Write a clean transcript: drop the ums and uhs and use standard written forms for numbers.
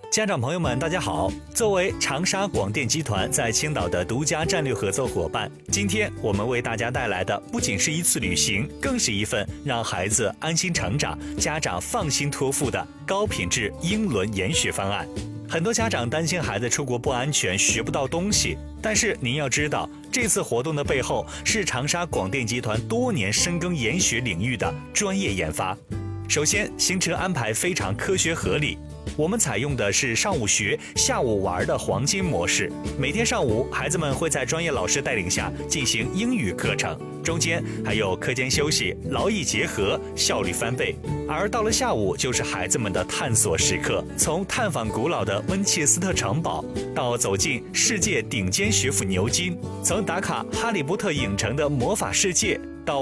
家长朋友们，大家好！作为长沙广电集团在青岛的独家战略合作伙伴，今天我们为大家带来的不仅是一次旅行，更是一份让孩子安心成长、家长放心托付的高品质英伦研学方案。很多家长担心孩子出国不安全，学不到东西，但是您要知道，这次活动的背后是长沙广电集团多年深耕研学领域的专业研发。首先，行程安排非常科学合理。我们采用的是上午学、下午玩的黄金模式。每天上午，孩子们会在专业老师带领下进行英语课程，中间还有课间休息，劳逸结合，效率翻倍。而到了下午，就是孩子们的探索时刻，从探访古老的温切斯特城堡，到走进世界顶尖学府牛津，从打卡哈利波特影城的魔法世界，